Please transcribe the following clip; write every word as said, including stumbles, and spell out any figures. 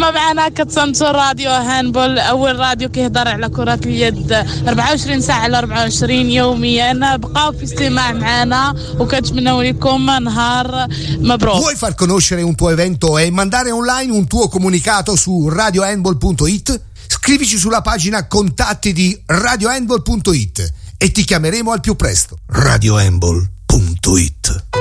اسمع معنا كتسمعوا راديو هاندبول أول راديو كيهضر على كرة اليد أربعة وعشرين ساعة على أربعة وعشرين يوميا. بقاو في استماع معنا وكنتمنوا لكم نهار مبروك. Vuoi far conoscere un tuo evento e mandare online un tuo comunicato su radio handball punto it? Scrivici sulla pagina contatti di radio handball punto it e ti chiameremo al più presto. radio handball punto it